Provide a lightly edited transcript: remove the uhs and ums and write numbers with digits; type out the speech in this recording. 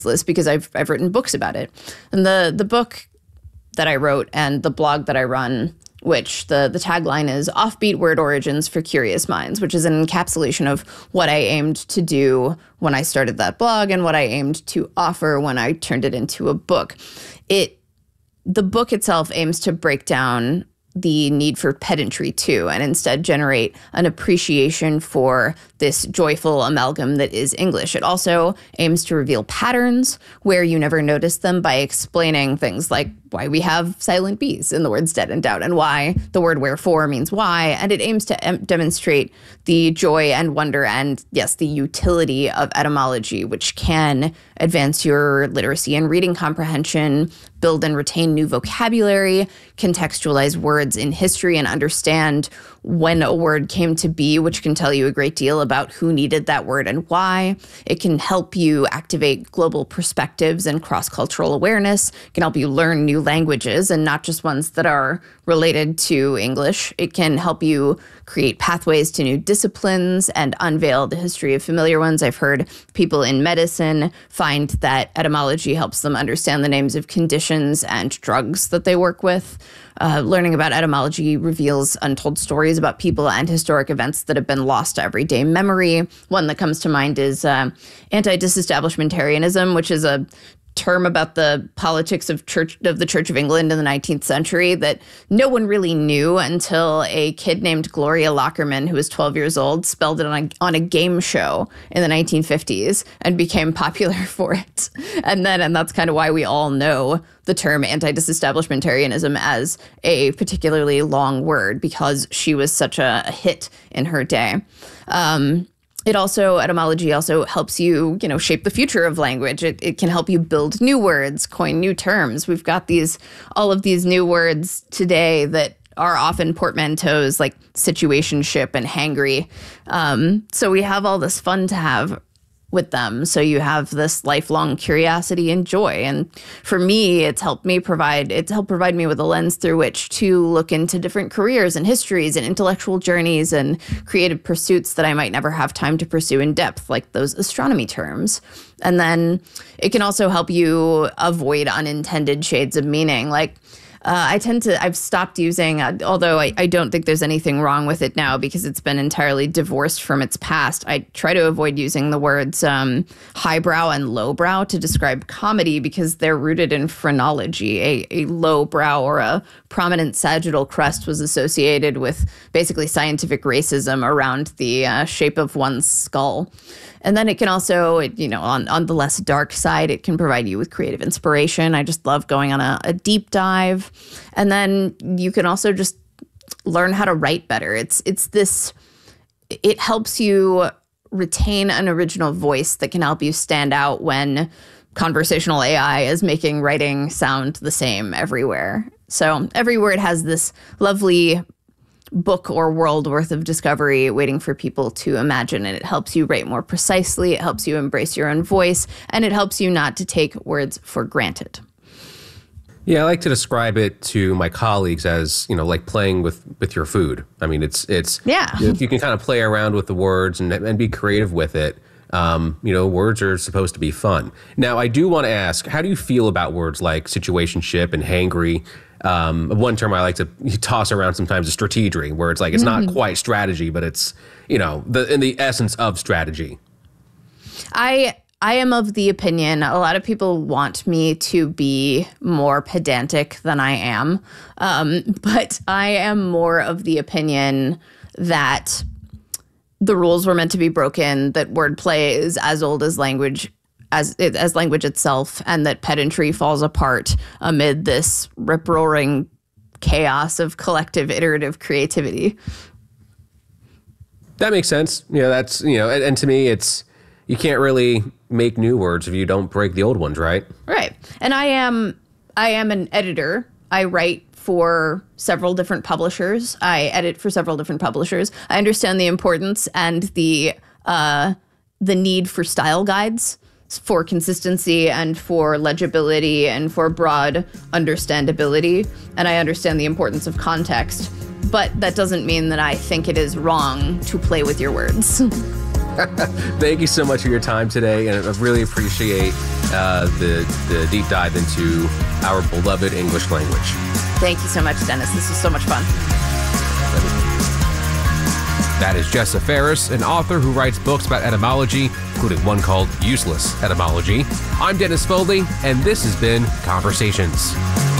list because I've written books about it. And the book that I wrote and the blog that I run, which the tagline is Offbeat Word Origins for Curious Minds, which is an encapsulation of what I aimed to do when I started that blog and what I aimed to offer when I turned it into a book. The book itself aims to break down the need for pedantry too, and instead generate an appreciation for this joyful amalgam that is English. It also aims to reveal patterns where you never noticed them by explaining things like why we have silent Bs in the words dead and doubt and why the word wherefore means why. And it aims to demonstrate the joy and wonder and, yes, the utility of etymology, which can advance your literacy and reading comprehension, build and retain new vocabulary, contextualize words in history, and understand when a word came to be, which can tell you a great deal about who needed that word and why. It can help you activate global perspectives and cross-cultural awareness. It can help you learn new languages and not just ones that are related to English. It can help you create pathways to new disciplines and unveil the history of familiar ones. I've heard people in medicine find that etymology helps them understand the names of conditions and drugs that they work with. Learning about etymology reveals untold stories about people and historic events that have been lost to everyday memory. One that comes to mind is anti-disestablishmentarianism, which is a term about the politics of the Church of England in the 19th century that no one really knew until a kid named Gloria Lockerman, who was 12 years old, spelled it on a game show in the 1950s and became popular for it. And that's kind of why we all know the term anti-disestablishmentarianism as a particularly long word, because she was such a hit in her day. Etymology also helps you, shape the future of language. It can help you build new words, coin new terms. We've got all of these new words today that are often portmanteaus like situationship and hangry. So we have all this fun to have with them. So you have this lifelong curiosity and joy. And for me, it's helped provide me with a lens through which to look into different careers and histories and intellectual journeys and creative pursuits that I might never have time to pursue in depth, like those astronomy terms. And then it can also help you avoid unintended shades of meaning. Like, I've stopped using, although I don't think there's anything wrong with it now because it's been entirely divorced from its past. I try to avoid using the words highbrow and lowbrow to describe comedy because they're rooted in phrenology. A lowbrow or a prominent sagittal crest was associated with basically scientific racism around the shape of one's skull. And then it can also, on the less dark side, it can provide you with creative inspiration. I just love going on a deep dive. And then you can also just learn how to write better. It helps you retain an original voice that can help you stand out when conversational AI is making writing sound the same everywhere. So every word has this lovely book or world worth of discovery waiting for people to imagine. And it helps you write more precisely. It helps you embrace your own voice. And it helps you not to take words for granted. Yeah, I like to describe it to my colleagues as, like playing with your food. I mean, it's yeah. If you can kind of play around with the words and be creative with it, words are supposed to be fun. Now, I do want to ask, how do you feel about words like situationship and hangry? One term I like to toss around sometimes is strategery, where it's like it's not quite strategy, but it's in the essence of strategy. I am of the opinion a lot of people want me to be more pedantic than I am, but I am more of the opinion that the rules were meant to be broken, that wordplay is as old as language. As language itself, and that pedantry falls apart amid this rip-roaring chaos of collective iterative creativity. That makes sense. That's, and to me, it's, you can't really make new words if you don't break the old ones, right? Right. And I am an editor. I write for several different publishers. I edit for several different publishers. I understand the importance and the need for style guides, for consistency and for legibility and for broad understandability. And I understand the importance of context, but that doesn't mean that I think it is wrong to play with your words. Thank you so much for your time today, and I really appreciate the deep dive into our beloved English language. Thank you so much, Dennis. This was so much fun. That is Jessa Ferris, an author who writes books about etymology, including one called Useless Etymology. I'm Dennis Foley, and this has been Conversations.